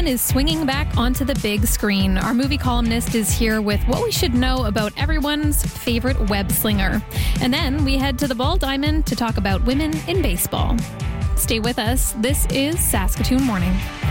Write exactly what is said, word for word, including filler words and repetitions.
Diamond is swinging back onto the big screen. Our movie columnist is here with what we should know about everyone's favorite web slinger. And then we head to the Ball Diamond to talk about women in baseball. Stay with us. This is Saskatoon Morning.